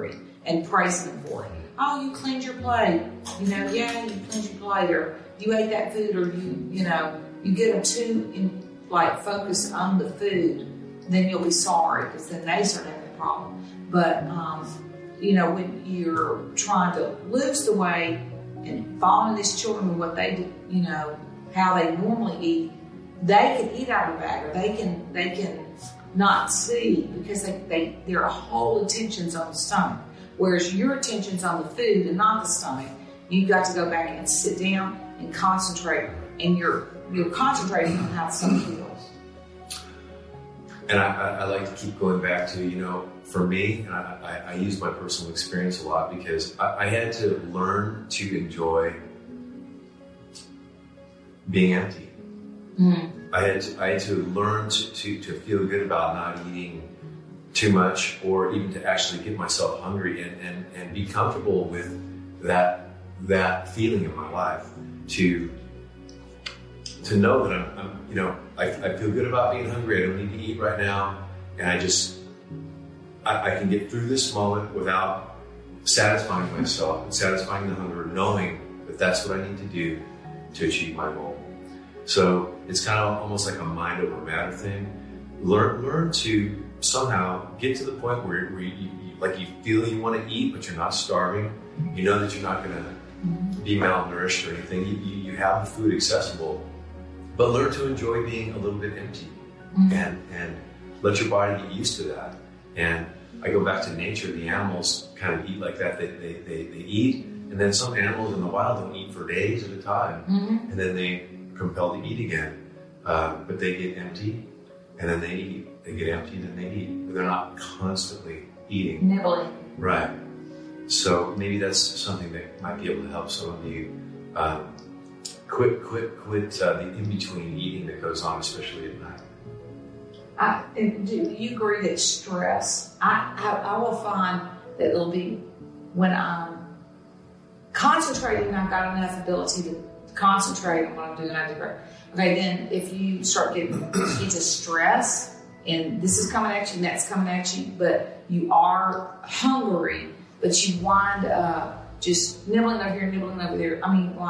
hungry and praising them for it. Oh, you cleaned your plate. Yeah, you cleaned your plate, or you ate that food, or you get them too focused on the food, then you'll be sorry, because then they start having a problem. But, when you're trying to lose the weight and following these children with what they do, how they normally eat, they can eat out of a bag, or they can not see, because their whole attention's on the stomach. Whereas your attention's on the food and not the stomach. You've got to go back and sit down and concentrate, and you're concentrating on how the stomach feels. And I like to keep going back to, for me, and I use my personal experience a lot, because I had to learn to enjoy being empty. Mm-hmm. I had to learn to feel good about not eating too much, or even to actually get myself hungry, and be comfortable with that feeling in my life, to know that I feel good about being hungry. I don't need to eat right now, and I can get through this moment without satisfying myself and satisfying the hunger, knowing that that's what I need to do to achieve my goal. So it's kind of almost like a mind over matter thing. Learn to somehow get to the point where you feel you want to eat, but you're not starving. You know that you're not going to be malnourished or anything. You have the food accessible, but learn to enjoy being a little bit empty, and let your body get used to that. And I go back to nature. The animals kind of eat like that. They eat, and then some animals in the wild don't eat for days at a time, and then they are compelled to eat again. But they get empty, and then they eat. They get empty, and then they eat. But they're not constantly eating. Nibbling. Right. So maybe that's something that might be able to help some of you quit the in-between eating that goes on, especially at night. Do you agree that stress, I will find that it'll be when I'm concentrating, I've got enough ability to concentrate on what I'm doing. Okay, then if you start getting into stress, and this is coming at you and that's coming at you, but you are hungry, but you wind up just nibbling over here, nibbling over there. I mean,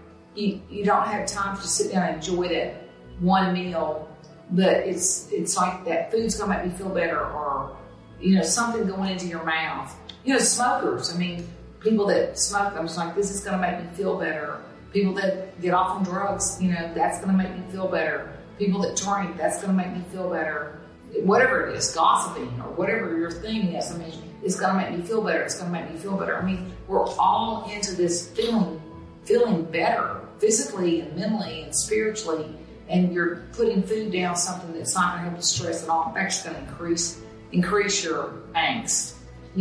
you don't have time to sit down and enjoy that one meal, but it's like that food's gonna make me feel better, or something going into your mouth. Smokers, people that smoke, I'm just like, this is gonna make me feel better. People that get off on drugs, that's gonna make me feel better. People that drink, that's gonna make me feel better. Whatever it is, gossiping or whatever your thing is, it's gonna make me feel better. It's gonna make me feel better. We're all into this feeling better, physically and mentally and spiritually, and you're putting food down, something that's not gonna help the stress at all. In fact, it's gonna increase your angst.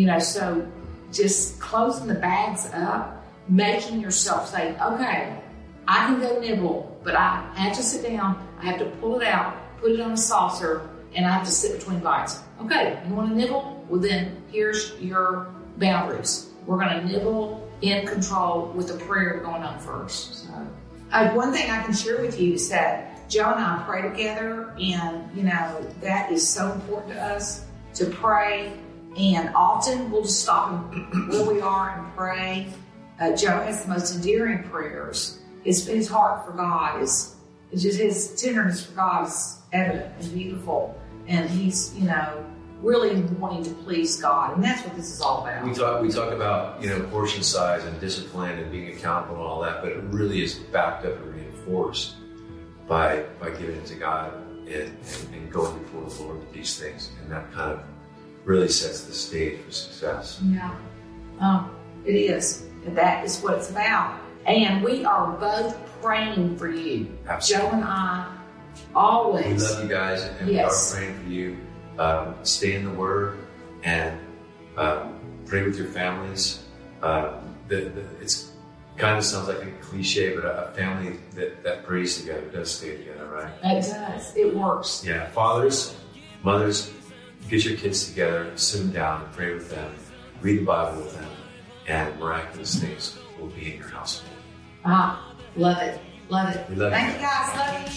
So just closing the bags up, making yourself say, okay, I can go nibble, but I have to sit down, I have to pull it out, put it on a saucer, and I have to sit between bites. Okay, you want to nibble? Well, then here's your boundaries. We're going to nibble in control with a prayer going on first. So, one thing I can share with you is that Joe and I pray together, and that is so important to us to pray. And often we'll just stop where we are and pray. Joe has the most endearing prayers. His heart for God is just, his tenderness for God is evident and beautiful, and he's really wanting to please God, and that's what this is all about. We talk about portion size and discipline and being accountable and all that, but it really is backed up and reinforced by giving it to God and going before the Lord with these things, and that kind of really sets the stage for success. Yeah, it is. And that is what it's about. And we are both praying for you. Absolutely. Joe and I always. We love you guys, and yes. We are praying for you. Stay in the Word and pray with your families. It's kind of sounds like a cliche, but a family that prays together does stay together, right? It does. It works. Yeah. Fathers, mothers, get your kids together, sit them down, and pray with them, read the Bible with them, and miraculous things will be in your household. Love it. Love it. We love Thank you guys. Love you.